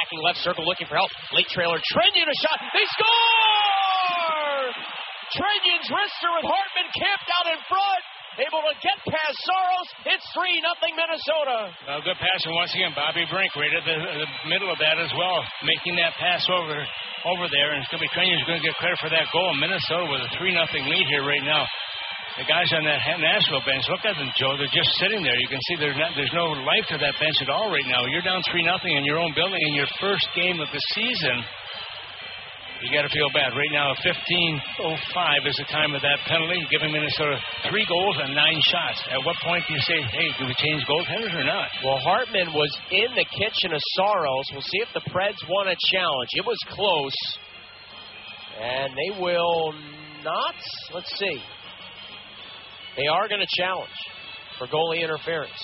attacking left circle, looking for help. Late trailer, Trenyon, a shot. They score! Trenyon's wrister with Hartman camped out in front. Able to get past Saros. It's 3-0 Minnesota. Well, good pass, and once again, Bobby Brink right at the middle of that as well, making that pass over there, and it's going to be Trenyon who's going to get credit for that goal. Minnesota with a 3-0 lead here right now. The guys on that Nashville bench, look at them, Joe. They're just sitting there. You can see there's no life to that bench at all right now. You're down 3-0 in your own building in your first game of the season. You got to feel bad. Right now, 15:05 is the time of that penalty, giving Minnesota 3 goals and 9 shots. At what point do you say, hey, do we change goaltenders or not? Well, Hartman was in the kitchen of Saros. We'll see if the Preds want a challenge. It was close. And they will not. Let's see. They are going to challenge for goalie interference.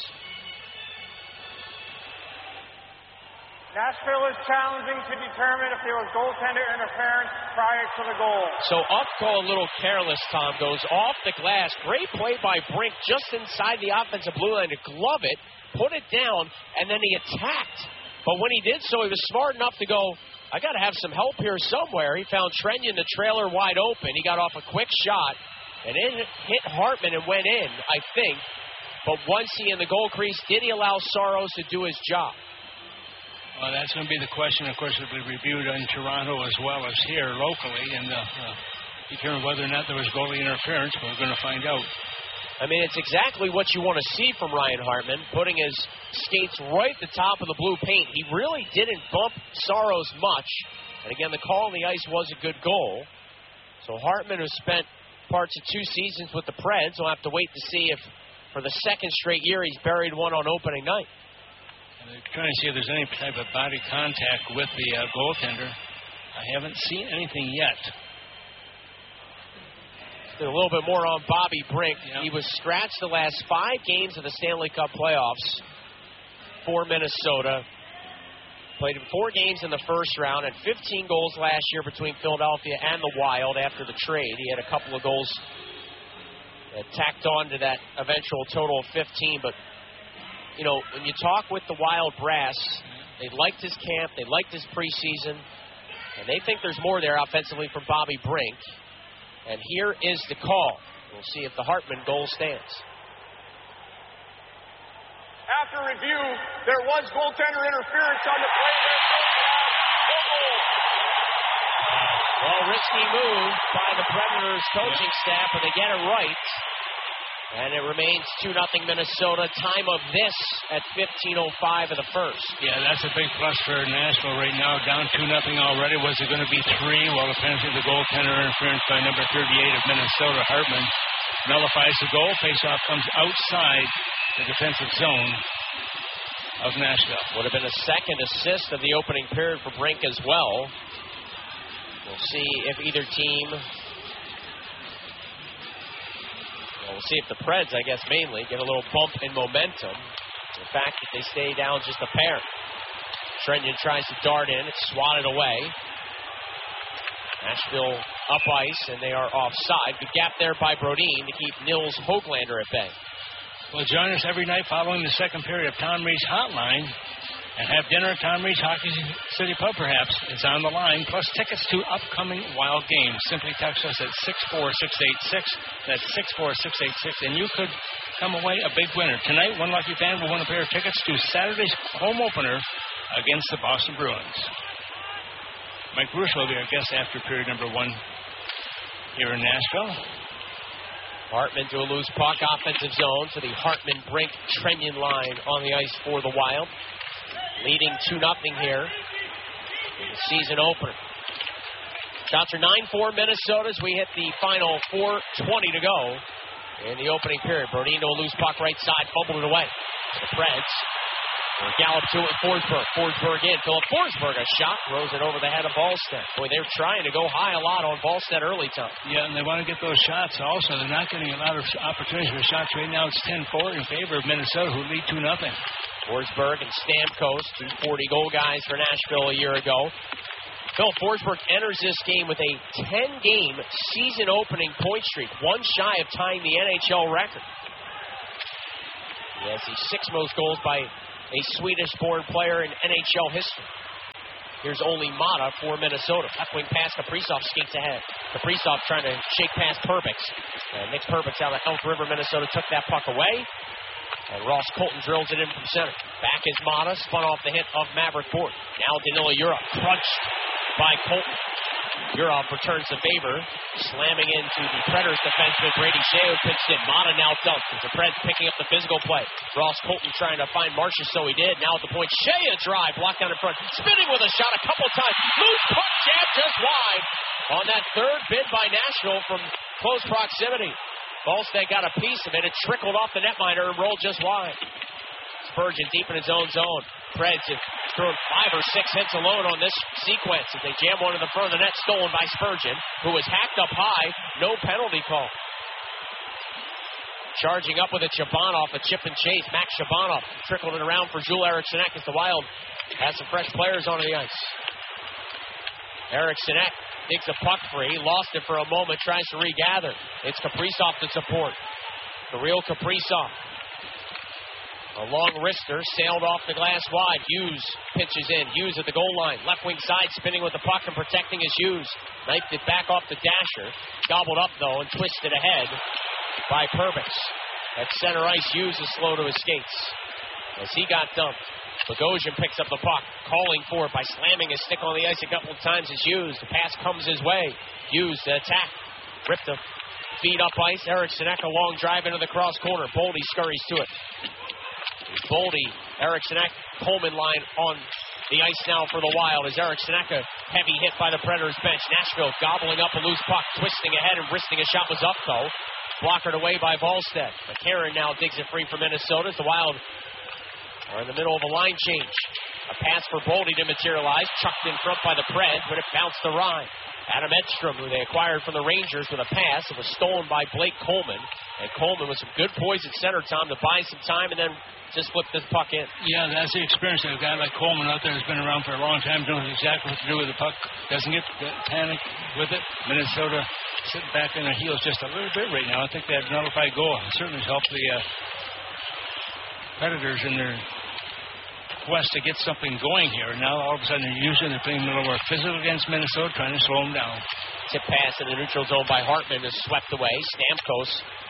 Nashville is challenging to determine if there was goaltender interference prior to the goal. So Ufko, a little careless, Tom, goes off the glass. Great play by Brink just inside the offensive blue line to glove it, put it down, and then he attacked. But when he did so, he was smart enough to go, I got to have some help here somewhere. He found Trenyon, the trailer, wide open. He got off a quick shot, and it hit Hartman and went in, I think. But once he in the goal crease, did he allow Saros to do his job? Well, that's going to be the question. Of course, it'll be reviewed in Toronto as well as here locally, and determine whether or not there was goalie interference. We're going to find out. I mean, it's exactly what you want to see from Ryan Hartman, putting his skates right at the top of the blue paint. He really didn't bump Saros much. And again, the call on the ice was a good goal. So Hartman, who spent parts of 2 seasons with the Preds, will have to wait to see if, for the second straight year, he's buried one on opening night. They're trying to see if there's any type of body contact with the goaltender. I haven't seen anything yet. A little bit more on Bobby Brink. Yeah. He was scratched the last 5 games of the Stanley Cup playoffs for Minnesota. Played in 4 games in the first round and 15 goals last year between Philadelphia and the Wild after the trade. He had a couple of goals that tacked on to that eventual total of 15, but you know, when you talk with the Wild brass, they liked his camp, they liked his preseason, and they think there's more there offensively from Bobby Brink. And here is the call. We'll see if the Hartman goal stands. After review, there was goaltender interference on the play. Well, risky move by the Predators coaching staff, but they get it right. And it remains 2-0 Minnesota. Time of this at 15:05 of the first. Yeah, that's a big plus for Nashville right now. Down 2-0 already. Was it going to be 3? Well, apparently the goaltender interference by number 38 of Minnesota, Hartman, nullifies the goal. Faceoff comes outside the defensive zone of Nashville. Would have been a second assist of the opening period for Brink as well. We'll see if either team... We'll see if the Preds, I guess, mainly get a little bump in momentum. The fact that they stay down just a pair. Trenyon tries to dart in. It's swatted away. Nashville up ice, and they are offside. Good gap there by Brodin to keep Nils Höglander at bay. Well, join us every night following the second period of Tom Reed's Hotline. And have dinner at Tom Reed's Hockey City Pub, perhaps. It's on the line, plus tickets to upcoming Wild games. Simply text us at 64686. That's 64686, and you could come away a big winner. Tonight, one lucky fan will win a pair of tickets to Saturday's home opener against the Boston Bruins. Mike Bruce will be our guest after period number 1 here in Nashville. Hartman to a loose puck, offensive zone to the Hartman-Brink-Trenyon line on the ice for the Wild. Leading 2-0 here in the season opener. Shots are 9-4 Minnesota as we hit the final 4:20 to go in the opening period. Brodin to a loose puck right side, fumbled it away. The Preds gallop to it with Forsberg. Forsberg in. Philip Forsberg, a shot, throws it over the head of Ballstedt. Boy, they're trying to go high a lot on Ballstedt early time. Yeah, and they want to get those shots also. They're not getting a lot of opportunities for shots right now. It's 10-4 in favor of Minnesota, who lead 2-0. Forsberg and Stamkos, 240 goal guys for Nashville a year ago. Philip Forsberg enters this game with a 10-game season-opening point streak, one shy of tying the NHL record. He has the 6th most goals by a Swedish-born player in NHL history. Here's Oli Mata for Minnesota. Left wing pass, Kaprizov skates ahead. Kaprizov trying to shake past Perbix. And Nick Perbix out of Elk River, Minnesota, took that puck away. And Ross Colton drills it in from center. Back is Mata, spun off the hit of Maverick Board. Now Danila Yurov, crunched by Colton. Yurov returns the favor, slamming into the Predators defenseman Brady Shea, who pitched it. Mata now dunked as the Preds picking up the physical play. Ross Colton trying to find Marchis, so he did. Now at the point, Shea a drive, blocked down in front, spinning with a shot a couple times. Loose puck jab just wide on that third bid by Nashville from close proximity. Volstad got a piece of it. It trickled off the netminder and rolled just wide. Spurgeon deep in his own zone. Preds have thrown 5 or 6 hits alone on this sequence as they jam one in the front of the net, stolen by Spurgeon, who was hacked up high. No penalty call. Charging up with it, Shabanov, a chip and chase. Max Shabanov trickled it around for Jules Erikssonek as the Wild has some fresh players onto the ice. Erikssonek digs the puck free, lost it for a moment, tries to regather. It's Kaprizov to support. Kirill Kaprizov. A long wrister sailed off the glass wide. Hughes pitches in. Hughes at the goal line. Left wing side spinning with the puck and protecting his Hughes. Knifed it back off the dasher. Gobbled up though and twisted ahead by Perbix. At center ice, Hughes is slow to his skates as he got dumped. Bogosian picks up the puck, calling for it by slamming his stick on the ice a couple of times as Hughes. The pass comes his way. Hughes to attack. Ripped him. Feed up ice. Erikssonek a long drive into the cross corner. Boldy scurries to it. Boldy, Erikssonek, Coleman line on the ice now for the Wild as Erikssonek, a heavy hit by the Predators bench. Nashville gobbling up a loose puck, twisting ahead and wristing a shot was up though. Blockered away by Volstad. McCarron now digs it free for Minnesota as the Wild are in the middle of a line change. A pass for Boldy to materialize, chucked in front by the Preds, but it bounced to Ryan. Adam Edstrom, who they acquired from the Rangers with a pass. It was stolen by Blake Coleman. And Coleman with some good poise at center time to buy some time and then just flip this puck in. Yeah, that's the experience. A guy like Coleman out there has been around for a long time, knows exactly what to do with the puck. Doesn't get panic with it. Minnesota sitting back on their heels just a little bit right now. I think they have a nullified goal. It certainly helped the Predators in their quest to get something going here. Now all of a sudden they're playing a little more physical against Minnesota, trying to slow them down. Tip pass in the neutral zone by Hartman is swept away. Stamkos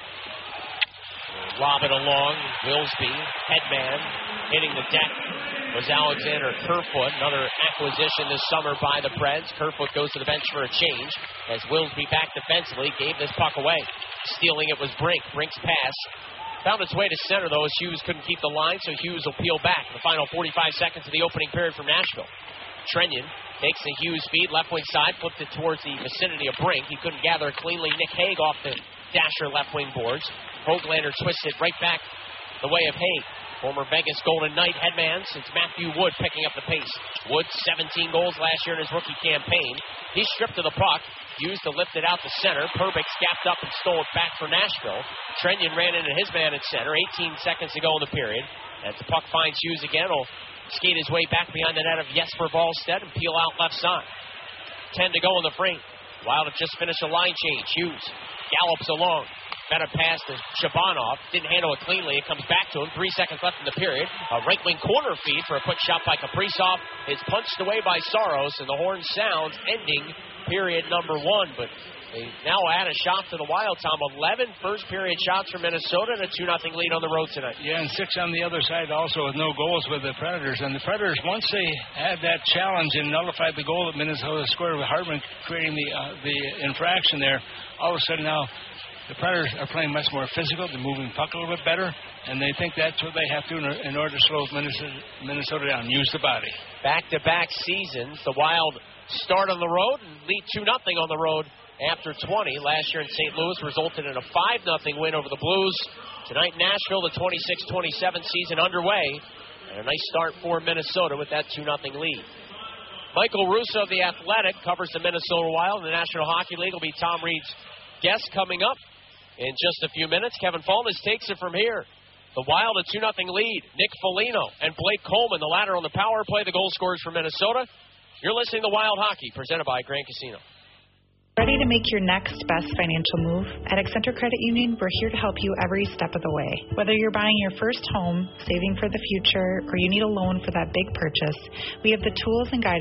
lob it along. Wilsby, headman, hitting the deck was Alexander Kerfoot, another acquisition this summer by the Preds. Kerfoot goes to the bench for a change as Wilsby back defensively gave this puck away. Stealing it was Brink. Brink's pass found its way to center, though, as Hughes couldn't keep the line, so Hughes will peel back in the final 45 seconds of the opening period from Nashville. Trenyon takes the Hughes feed, left wing side, flipped it towards the vicinity of Brink. He couldn't gather it cleanly. Nick Hague off the dasher left wing boards. Hoglander twisted right back the way of Hague. Former Vegas Golden Knight headman since Matthew Wood picking up the pace. Wood, 17 goals last year in his rookie campaign. He stripped to the puck. Hughes to lift it out to center. Perbix gapped up and stole it back for Nashville. Trenyon ran into his man at center. 18 seconds to go in the period. As the puck finds Hughes again, he'll skate his way back behind the net of Jesper Wallstedt and peel out left side. 10 to go in the frame. Wild have just finished a line change. Hughes gallops along. Fed a pass to Shabanov. Didn't handle it cleanly. It comes back to him. 3 seconds left in the period. A right wing corner feed for a quick shot by Kaprizov. It's punched away by Saros, and the horn sounds, ending period number 1. But they now add a shot to the Wild, Tom. 11 first period shots for Minnesota and a 2-0 lead on the road tonight. Yeah, and 6 on the other side also with no goals with the Predators. And the Predators, once they had that challenge and nullified the goal that Minnesota scored with Hartman creating the infraction there, all of a sudden now the Predators are playing much more physical. They're moving the puck a little bit better, and they think that's what they have to do in order to slow Minnesota down, use the body. Back-to-back seasons, the Wild start on the road and lead 2-0 on the road after 20. Last year in St. Louis resulted in a 5-0 win over the Blues. Tonight in Nashville, the 26-27 season underway, and a nice start for Minnesota with that 2-0 lead. Michael Russo of The Athletic covers the Minnesota Wild in the National Hockey League. Will be Tom Reed's guest coming up in just a few minutes. Kevin Falness takes it from here. The Wild a 2-0 lead. Nick Foligno and Blake Coleman, the latter on the power play, the goal scorers for Minnesota. You're listening to Wild Hockey, presented by Grand Casino. Ready to make your next best financial move? At Accenture Credit Union, we're here to help you every step of the way. Whether you're buying your first home, saving for the future, or you need a loan for that big purchase, we have the tools and guidance